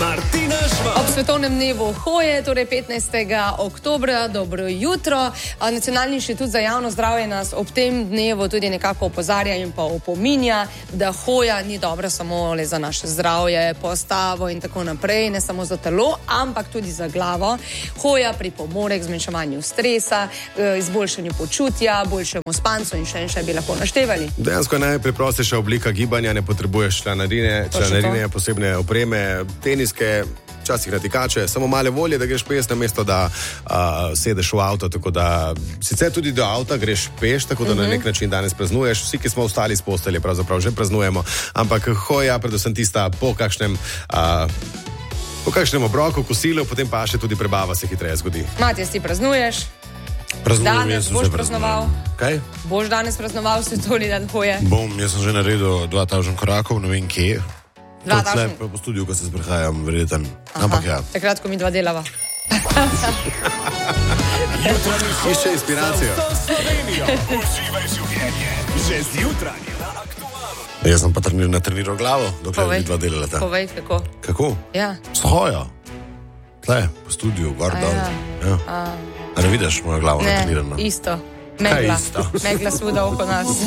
Martina Žvan. Ob svetovnem dnevu hoje, torej 15. oktobra, dobro jutro. Nacionalni inštitut za javno zdravje nas ob tem dnevu tudi nekako opozarja in pa opominja, da hoja ni dobra samo le za naše zdravje, postavo in tako naprej, ne samo za telo, ampak tudi za glavo. Hoja pripomore k zmanjševanju stresa, izboljšanju počutja, boljšemu spancu in še bi lahko naštevali. Dejansko je najpreprostejša oblika gibanja, ne potrebuješ članarine, posebne opreme, teniske, včasih natikače, samo male volje, da greš peš, namesto da sedeš v avto, tako da sicer tudi do avta greš peš, tako da na nek način danes praznuješ. Vsi, ki smo ostali z postelje, pravzaprav že praznujemo, ampak hoja, predvsem tista po kakšnem obroku, kosilu, potem pa še tudi prebava se hitreje zgodi. Matijas, ti praznuješ? Danes boš praznoval? Kaj? Boš danes praznoval svetovni dan hoje? Bom, jaz sem že naredil 2000 korakov, ne vem kje. 2000? Po studiu, ko se sprehajam, verjetno. Ampak ja. Takrat, ko mi dva delava. Išče inspiracijo. Uživaj življenje. Že zjutraj na Aktualu. Jaz sem pa natreniral glavo, dokler bi dva delala. Povej, kako? Kako? Ja. S hojo. Tle, po studiu, gor dol. Ja. A ne vidiš mojo glavo natrenirano? Ne, isto. Kaj isto? Megla svuda oko nas.